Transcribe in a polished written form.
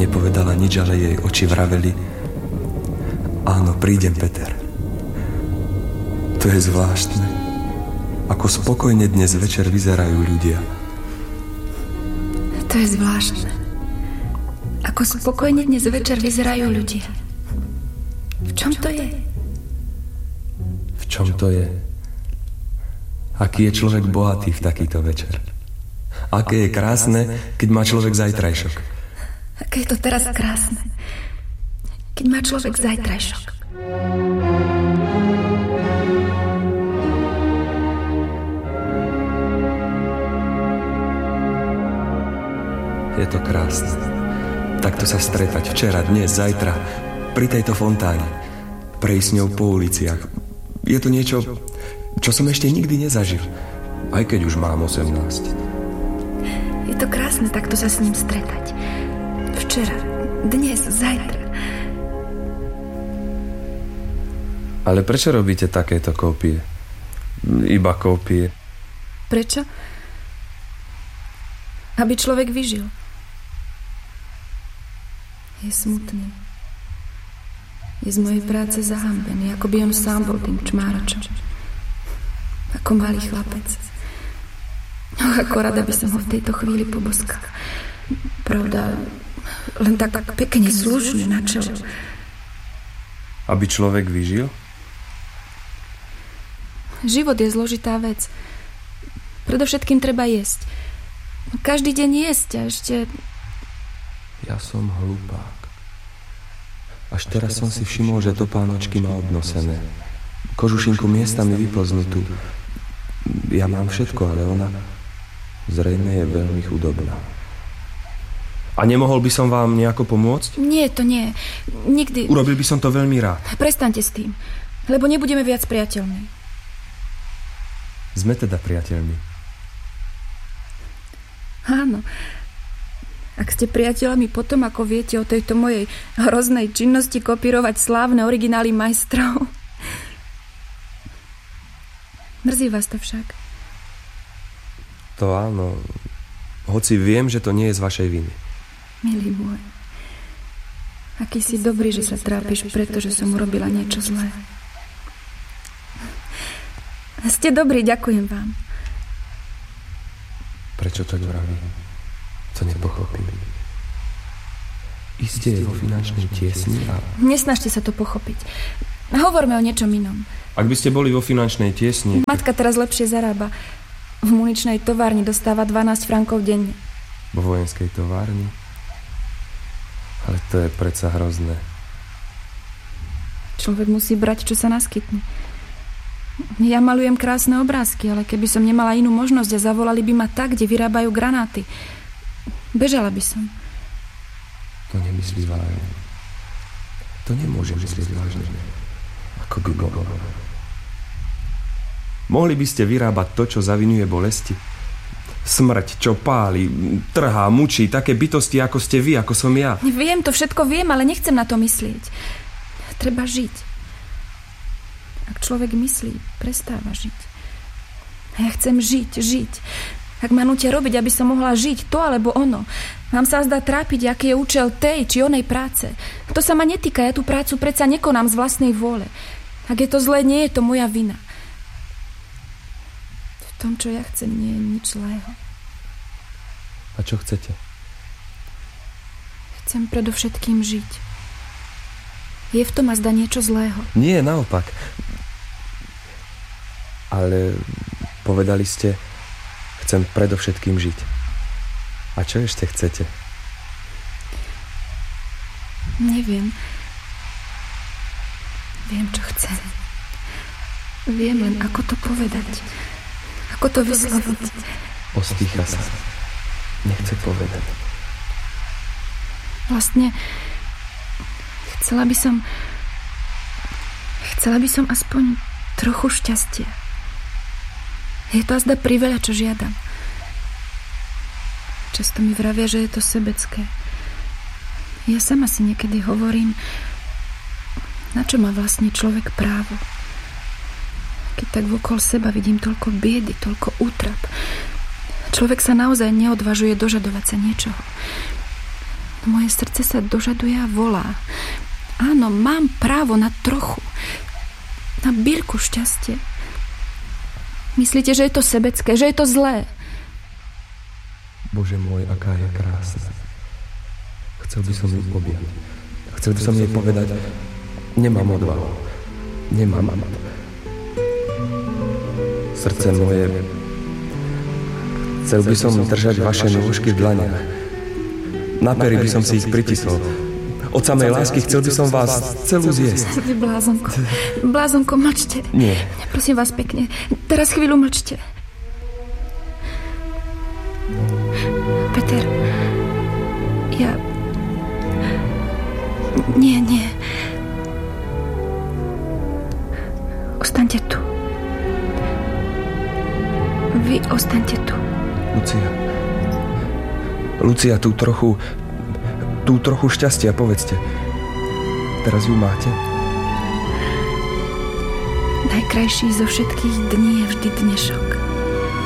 Nepovedala nič, ale jej oči vraveli: áno, prídem, Peter. To je zvláštne, ako spokojne dnes večer vyzerajú ľudia. To je zvláštne, ako spokojne dnes večer vyzerajú ľudia. V čom to je? V čom to je? Aký je človek bohatý v takýto večer? Aké je krásne, keď má človek zajtrajšok? Aké je to teraz krásne, keď má človek zajtrajšok. Je to krásne. Takto sa stretať včera, dnes, zajtra, pri tejto fontáne. Prejsť s ňou po uliciach. Je to niečo, čo som ešte nikdy nezažil. Aj keď už mám 18. Je to krásne takto sa s ním stretať. Včera, dnes, zajtra. Ale prečo robíte takéto kópie? Iba kópie. Prečo? Aby človek vyžil. Je smutný. Je z mojej práce zahambený, ako by on sám bol tým čmáračom. Ako malý chlapec. Ako rada by som ho v tejto chvíli poboskala. Pravda, len tak pekne slušne na čelo. Aby človek vyžil? Život je zložitá vec. Predovšetkým treba jesť. Každý deň jesť a ešte... Ja som hlupák. Až teraz som si všimol, že topánočky má obnosené. Kožušinku miestami vyplznutú. Ja mám všetko, ale ona zrejme je veľmi chudobná. A nemohol by som vám nejako pomôcť? Nie, to nie. Nikdy. Urobil by som to veľmi rád. Prestaňte s tým, lebo nebudeme viac priateľmi. Sme teda priateľmi. Áno. Ak ste priateľmi potom, ako viete o tejto mojej hroznej činnosti kopírovať slávne originály majstrov. Mrzí vás to však. To áno. Hoci viem, že to nie je z vašej viny. Milý môj, aký si dobrý, že sa trápiš, pretože som urobila niečo zlé. Ste dobrí, ďakujem vám. Prečo tak vravím? To nepochopím. Iste je vo finančnej tiesni a... Nesnažte sa to pochopiť. Hovorme o niečom inom. Ak by ste boli vo finančnej tiesni... Matka teraz lepšie zarába. V muničnej továrni dostáva 12 frankov denne. Vo vojenskej továrni? Ale to je predsa hrozné. Človek musí brať, čo sa naskytne. Ja malujem krásne obrázky, ale keby som nemala inú možnosť a zavolali by ma tak, kde vyrábajú granáty, bežala by som. To nemyslí vážne. To nemôže myslieť vážne. Ako by bolo. Mohli by ste vyrábať to, čo zavinuje bolesti? Smrť, čo páli, trhá, mučí, také bytosti, ako ste vy, ako som ja. Viem, to všetko viem, ale nechcem na to myslieť. Treba žiť. Ak človek myslí, prestáva žiť. A ja chcem žiť. Ak ma nútia robiť, aby som mohla žiť to alebo ono. Mám sa zdá trápiť, aký je účel tej či onej práce. To sa ma netýka, ja tú prácu predsa nekonám z vlastnej vôle. Ak je to zlé, nie je to moja vina. V tom, čo ja chcem, nie je nič zlého. A čo chcete? Chcem predovšetkým žiť. Je v tom azda niečo zlého? Nie, naopak. Ale povedali ste, chcem predovšetkým žiť. A čo ešte chcete? Neviem. Viem, čo chcem. Viem len, ako to povedať. Ako to vysloviť. Ostýcha sa. Nechce povedať. Vlastne chcela by som aspoň trochu šťastia. Je to azda priveľa, čo žiadam. Často mi vravia, že je to sebecké. Ja sama si niekedy hovorím, na čo má vlastne človek právo. Keď tak vokol seba vidím toľko biedy, toľko útrap. Človek sa naozaj neodvažuje dožadovať sa niečoho. Moje srdce sa dožaduje a volá. Áno, mám právo na trochu. Na bírku šťastie. Myslíte, že je to sebecké, že je to zlé? Bože môj, aká je krásna. Chcel by som ju objať. Chcel by som jej povedať, nemám odvahu. Nemám. Srdce moje, chcel by som držať vaše nôžky v dlaniach. Na pery by som si ich pritisol. Od samej lásky chcel by som vás celú zjesť. Vy blázonko, mlčte. Nie. Prosím vás pekne, teraz chvíľu mlčte. Peter, Nie. Ostaňte tu. Vy ostaňte tu. Lucia, tú trochu šťastia, povedzte. Teraz ju máte? Najkrajší zo všetkých dní je vždy dnešok.